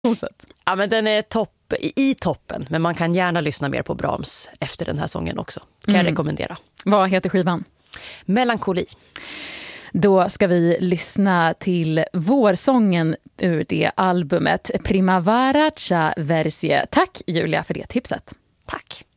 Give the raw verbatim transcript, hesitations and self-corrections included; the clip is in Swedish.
Foset. Ja, men den är topp, i toppen, men man kan gärna lyssna mer på Brahms efter den här sången också. Kan mm. jag rekommendera. Vad heter skivan? Melankoli. Då ska vi lyssna till vårsången ur det albumet Primavera Cha Versie. Tack Julia för det tipset. Tack.